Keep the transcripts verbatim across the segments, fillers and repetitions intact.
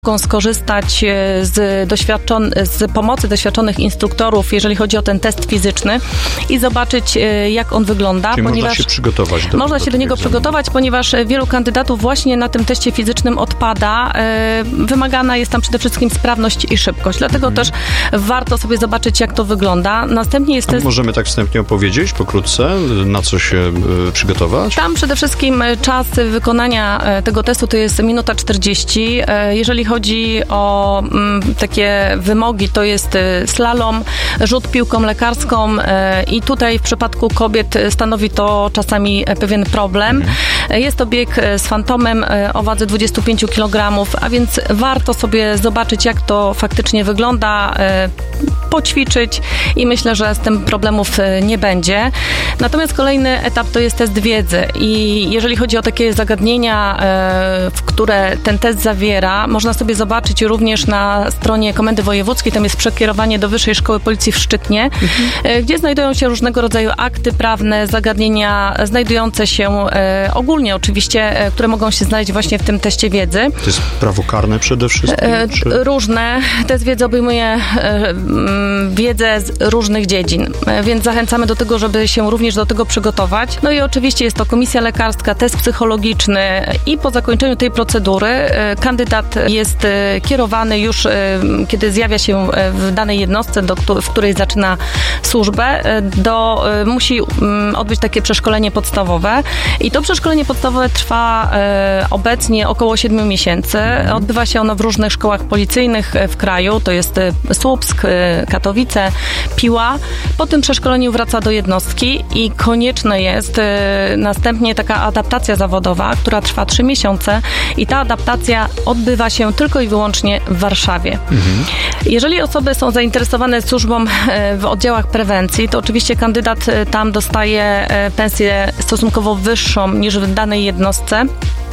Mogą skorzystać z, doświadczon- z pomocy doświadczonych instruktorów, jeżeli chodzi o ten test fizyczny i zobaczyć, jak on wygląda. Czyli ponieważ można się przygotować do Można do się do niego egzaminu. przygotować, ponieważ wielu kandydatów właśnie na tym teście fizycznym odpada. Wymagana jest tam przede wszystkim sprawność i szybkość, dlatego Mhm. też warto sobie zobaczyć, jak to wygląda. Następnie jest A test... możemy tak wstępnie opowiedzieć pokrótce, na co się y, przygotować? Tam przede wszystkim czas wykonania tego testu to jest minuta czterdzieści. Jeżeli chodzi o mm, takie wymogi, to jest slalom, rzut piłką lekarską i tutaj w przypadku kobiet stanowi to czasami pewien problem. Mhm. Jest to bieg z fantomem o wadze dwadzieścia pięć kilogramów, a więc warto sobie zobaczyć, jak to faktycznie wygląda, poćwiczyć i myślę, że z tym problemów nie będzie. Natomiast kolejny etap to jest test wiedzy i jeżeli chodzi o takie zagadnienia, w które ten test zawiera, można sobie zobaczyć również na stronie Komendy Wojewódzkiej, tam jest przekierowanie do Wyższej Szkoły Policji w Szczytnie, mhm. gdzie znajdują się różnego rodzaju akty prawne, zagadnienia znajdujące się ogólnie oczywiście, które mogą się znaleźć właśnie w tym teście wiedzy. To jest prawo karne przede wszystkim? Czy... Różne. Test wiedzy obejmuje wiedzę z różnych dziedzin, więc zachęcamy do tego, żeby się również do tego przygotować. No i oczywiście jest to komisja lekarska, test psychologiczny i po zakończeniu tej procedury kandydat jest kierowany już, kiedy zjawia się w danej jednostce, do, w której zaczyna służbę, do, musi odbyć takie przeszkolenie podstawowe i to przeszkolenie podstawowe trwa obecnie około siedmiu miesięcy. Odbywa się ono w różnych szkołach policyjnych w kraju, to jest Słupsk, Katowice, Piła. Po tym przeszkoleniu wraca do jednostki i konieczne jest następnie taka adaptacja zawodowa, która trwa trzy miesiące i ta adaptacja odbywa się tylko i wyłącznie w Warszawie. Mhm. Jeżeli osoby są zainteresowane służbą w oddziałach prewencji, to oczywiście kandydat tam dostaje pensję stosunkowo wyższą niż w danej jednostce,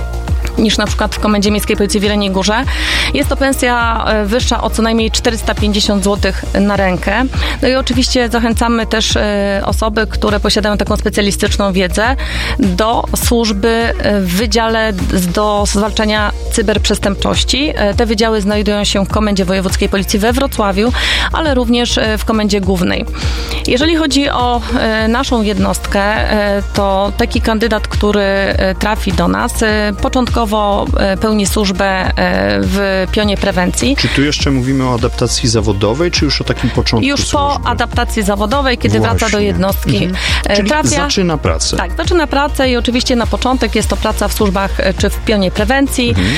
niż na przykład w Komendzie Miejskiej Policji w Jeleniej Górze. Jest to pensja wyższa o co najmniej czterysta pięćdziesiąt złotych na rękę. No i oczywiście zachęcamy też osoby, które posiadają taką specjalistyczną wiedzę do służby w Wydziale do zwalczania cyberprzestępczości. Te wydziały znajdują się w Komendzie Wojewódzkiej Policji we Wrocławiu, ale również w Komendzie Głównej. Jeżeli chodzi o naszą jednostkę, to taki kandydat, który trafi do nas, początkowo pełni służbę w pionie prewencji. Czy tu jeszcze mówimy o adaptacji zawodowej, czy już o takim początku Już służby? po adaptacji zawodowej, kiedy Właśnie. wraca do jednostki. Mhm. Czyli Trafia, zaczyna pracę. Tak, zaczyna pracę i oczywiście na początek jest to praca w służbach czy w pionie prewencji mhm.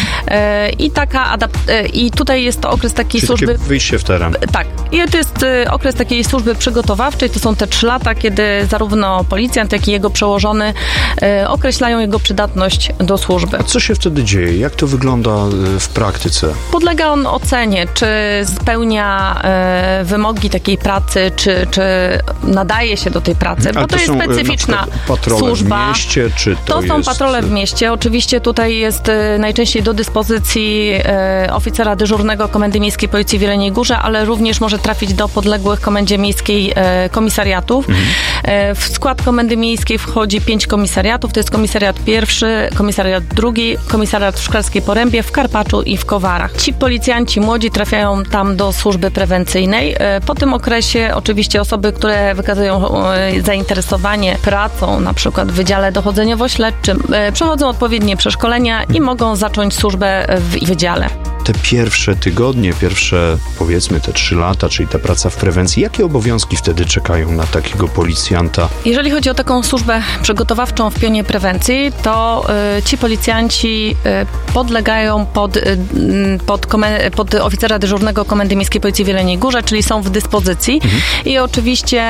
i taka adap- i tutaj jest to okres takiej Czyli służby... takie wyjście w teren. Tak. I to jest okres takiej służby przygotowawczej. To są te trzy lata, kiedy zarówno policjant, jak i jego przełożony określają jego przydatność do służby. A co się wtedy dzieje? Jak to wygląda w praktyce? Podlega on ocenie, czy spełnia e, wymogi takiej pracy, czy, czy nadaje się do tej pracy, bo to, to jest są, specyficzna patrole służba. w mieście, czy to, to są jest... patrole w mieście. Oczywiście tutaj jest e, najczęściej do dyspozycji e, oficera dyżurnego Komendy Miejskiej Policji w Jeleniej Górze, ale również może trafić do podległych Komendzie Miejskiej e, komisariatów. Mhm. E, w skład Komendy Miejskiej wchodzi pięć komisariatów. To jest komisariat pierwszy, komisariat drugi, komisariat w Szklarskiej Porębie, w Karpaczu i w Kowarach. Ci policjanci młodzi trafiają tam do służby prewencyjnej. Po tym okresie oczywiście osoby, które wykazują zainteresowanie pracą, na przykład w Wydziale Dochodzeniowo-Śledczym, przechodzą odpowiednie przeszkolenia i mogą zacząć służbę w wydziale. Te pierwsze tygodnie, pierwsze powiedzmy te trzy lata, czyli ta praca w prewencji, jakie obowiązki wtedy czekają na takiego policjanta? Jeżeli chodzi o taką służbę przygotowawczą w pionie prewencji, to y, ci policjanci y, podlegają pod, y, pod, komen- pod oficera dyżurnego Komendy Miejskiej Policji w Jeleniej Górze, czyli są w dyspozycji mhm. i oczywiście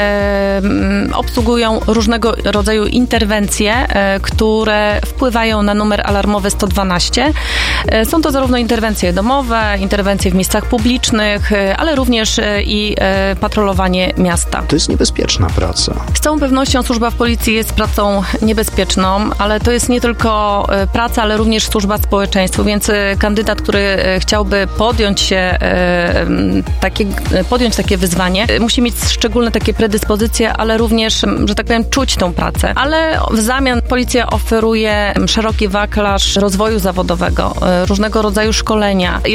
y, obsługują różnego rodzaju interwencje, y, które wpływają na numer alarmowy sto dwanaście. Y, są to zarówno interwencje interwencje domowe, interwencje w miejscach publicznych, ale również i patrolowanie miasta. To jest niebezpieczna praca. Z całą pewnością służba w policji jest pracą niebezpieczną, ale to jest nie tylko praca, ale również służba społeczeństwu, więc kandydat, który chciałby podjąć się takie, podjąć takie wyzwanie, musi mieć szczególne takie predyspozycje, ale również, że tak powiem, czuć tą pracę. Ale w zamian policja oferuje szeroki wachlarz rozwoju zawodowego, różnego rodzaju szkolenia.